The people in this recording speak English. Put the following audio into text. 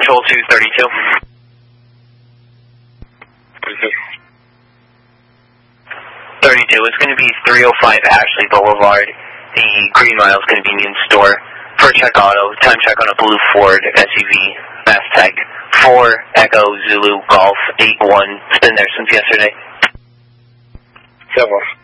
Control 232. 32, it's going to be 305 Ashley Boulevard. The green mile is going to be Union Store. For check auto, time check on a blue Ford SUV, fast tag 4 Echo Zulu Golf 81. It's been there since yesterday. 7.